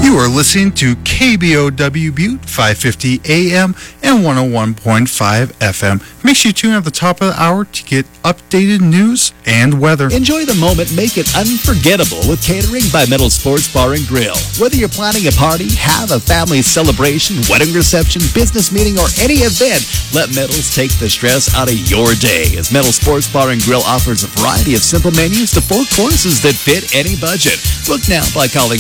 You are listening to KBOW Butte, 550 AM and 101.5 FM. Make sure you tune in at the top of the hour to get updated news and weather. Enjoy the moment, make it unforgettable with catering by Metal Sports Bar and Grill. Whether you're planning a party, have a family celebration, wedding reception, business meeting, or any event, let Metals take the stress out of your day, as Metal Sports Bar and Grill offers a variety of simple menus to 4 courses that fit any budget. Book now by calling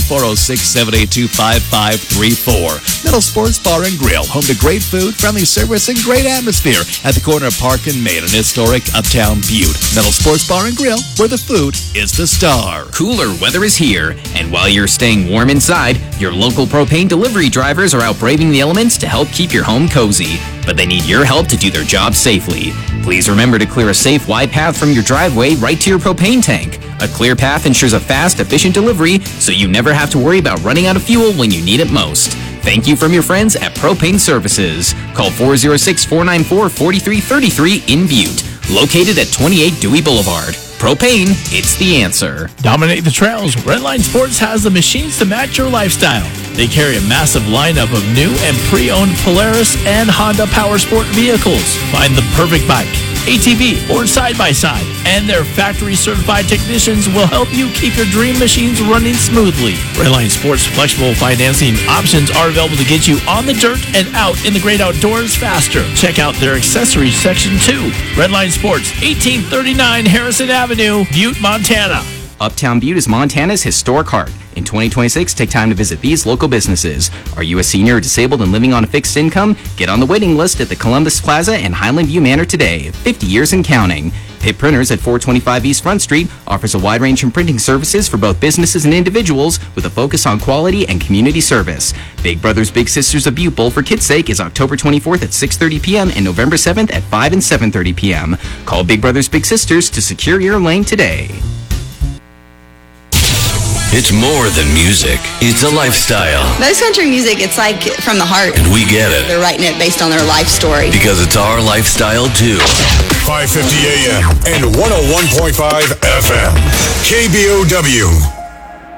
406-782-5534. Metal Sports Bar and Grill, home to great food, friendly service, and great atmosphere at the corner of Park and Main in historic Uptown Butte. Metal Sports Bar and Grill, where the food is the star. Cooler weather is here, and while you're staying warm inside, your local propane delivery drivers are out braving the elements to help keep your home cozy. But they need your help to do their job safely. Please remember to clear a safe, wide path from your driveway right to your propane tank. A clear path ensures a fast, efficient delivery, so you never have to worry about running out of fuel when you need it most. Thank you from your friends at Propane Services. Call 406-494-4333 in Butte. Located at 28 Dewey Boulevard. Propane, it's the answer. Dominate the trails. Redline Sports has the machines to match your lifestyle. They carry a massive lineup of new and pre-owned Polaris and Honda Power Sport vehicles. Find the perfect bike, ATV, or side-by-side, and their factory-certified technicians will help you keep your dream machines running smoothly. Redline Sports flexible financing options are available to get you on the dirt and out in the great outdoors faster. Check out their accessories section too. Redline Sports, 1839 Harrison Avenue, Butte, Montana. Uptown Butte is Montana's historic heart. In 2026, take time to visit these local businesses. Are you a senior or disabled and living on a fixed income? Get on the waiting list at the Columbus Plaza and Highland View Manor today. 50 years and counting. Pitt Printers at 425 East Front Street offers a wide range of printing services for both businesses and individuals with a focus on quality and community service. Big Brothers Big Sisters of Butte Bowl for Kids' Sake is October 24th at 6:30 p.m. and November 7th at 5 and 7:30 p.m. Call Big Brothers Big Sisters to secure your lane today. It's more than music. It's a lifestyle. Most country music, it's like from the heart. And we get it. They're writing it based on their life story. Because it's our lifestyle, too. 550 AM and 101.5 FM. KBOW.